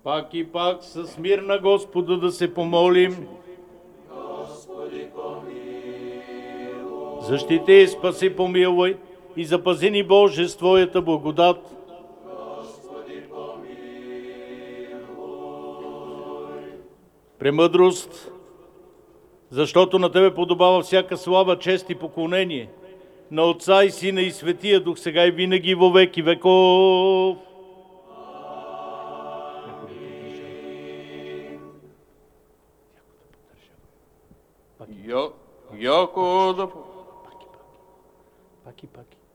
Пак и пак с мир на Господа да се помолим. Господи, помилуй. Защити, спаси, помилуй и запази ни, Боже, с Твоята благодат. Господи, помилуй. Премъдрост, защото на Тебе подобава всяка слава, чест и поклонение, на Отца и Сина и Светия Дух, сега и винаги во веки веков. Яко да... Паки.